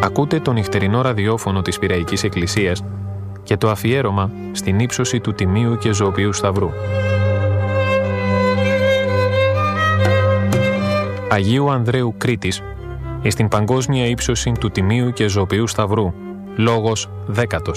Ακούτε το νυχτερινό ραδιόφωνο της Πειραϊκής Εκκλησίας και το αφιέρωμα στην ύψωση του Τιμίου και Ζωοποιού Σταυρού. Αγίου Ανδρέου Κρήτης, εις την παγκόσμια ύψωση του Τιμίου και Ζωοποιού Σταυρού, λόγος 10ος.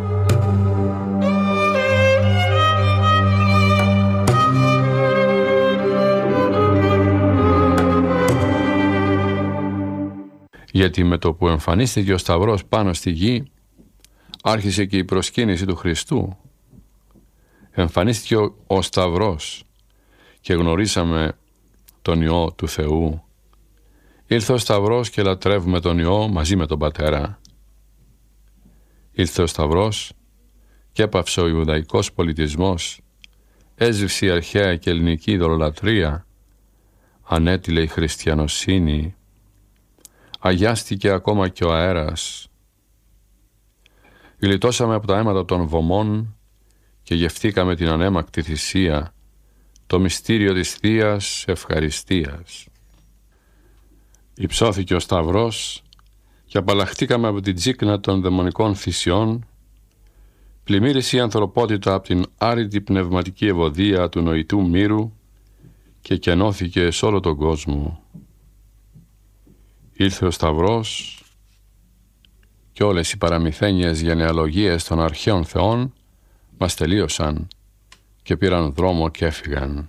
Γιατί με το που εμφανίστηκε ο Σταυρός πάνω στη γη, άρχισε και η προσκύνηση του Χριστού. Εμφανίστηκε ο Σταυρός και γνωρίσαμε τον Υιό του Θεού. Ήρθε ο Σταυρός και λατρεύουμε τον Υιό μαζί με τον Πατέρα. Ήρθε ο Σταυρός και έπαυσε ο Ιουδαϊκός πολιτισμός, έζυψε η αρχαία και ελληνική ειδωλολατρεία, ανέτειλε η χριστιανοσύνη, αγιάστηκε ακόμα και ο αέρας. Γλιτώσαμε από τα αίματα των βωμών και γευτήκαμε την ανέμακτη θυσία, το μυστήριο της Θείας Ευχαριστίας. Υψώθηκε ο Σταυρός και απαλλαχτήκαμε από την τσίκνα των δαιμονικών θυσιών, πλημμύρισε η ανθρωπότητα από την άρρητη πνευματική ευωδία του νοητού μύρου και κενώθηκε σε όλο τον κόσμο. Ήρθε ο Σταυρός και όλες οι παραμυθένιες γενεαλογίες των αρχαίων θεών μας τελείωσαν και πήραν δρόμο και έφυγαν.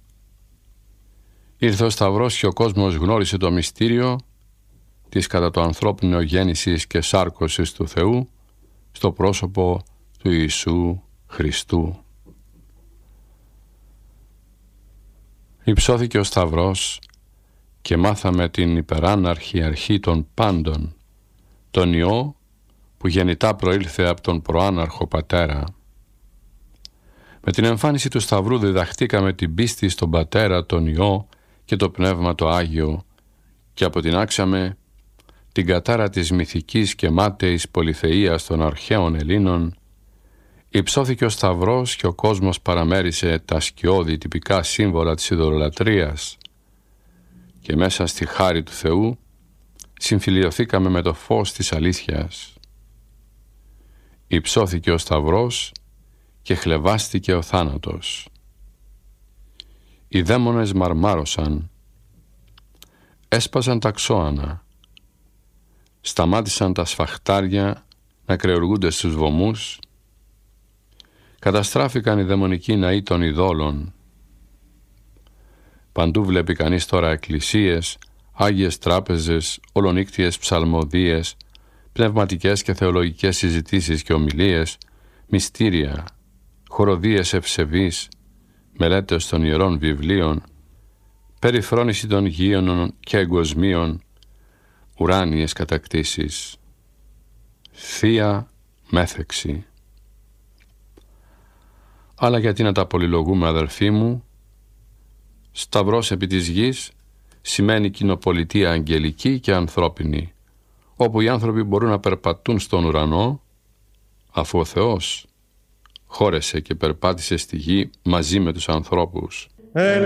Ήρθε ο Σταυρός και ο κόσμος γνώρισε το μυστήριο της κατά το ανθρώπινο γέννησης και σάρκωσης του Θεού στο πρόσωπο του Ιησού Χριστού. Υψώθηκε ο Σταυρός και μάθαμε την υπεράναρχη αρχή των πάντων, τον Υιό που γεννητά προήλθε από τον προάναρχο Πατέρα. Με την εμφάνιση του Σταυρού διδαχτήκαμε την πίστη στον Πατέρα, τον Υιό και το Πνεύμα το Άγιο και αποτινάξαμε την κατάρα της μυθικής και μάταιης πολυθεΐας των αρχαίων Ελλήνων. Υψώθηκε ο Σταυρός και ο κόσμος παραμέρισε τα σκιώδη τυπικά σύμβολα της ειδωλολατρείας και μέσα στη χάρη του Θεού συμφιλιωθήκαμε με το φως της αλήθειας. Υψώθηκε ο Σταυρός και χλεβάστηκε ο θάνατος. Οι δαίμονες μαρμάρωσαν, έσπασαν τα ξώανα, σταμάτησαν τα σφαχτάρια να κρεουργούνται στους βωμούς, καταστράφηκαν οι δαιμονικοί ναοί των ειδόλων. Παντού βλέπει κανείς τώρα εκκλησίες, άγιες τράπεζες, ολονύκτιες ψαλμοδίες, πνευματικές και θεολογικές συζητήσεις και ομιλίες, μυστήρια, χοροδίες ευσεβείς, μελέτες των ιερών βιβλίων, περιφρόνηση των γείων και εγκοσμίων, ουράνιες κατακτήσεις, θεία μέθεξη. Αλλά γιατί να τα πολυλογούμε, αδελφοί μου? Σταυρός επί της γης σημαίνει κοινοπολιτεία αγγελική και ανθρώπινη, όπου οι άνθρωποι μπορούν να περπατούν στον ουρανό, αφού ο Θεός χώρεσε και περπάτησε στη γη μαζί με τους ανθρώπους.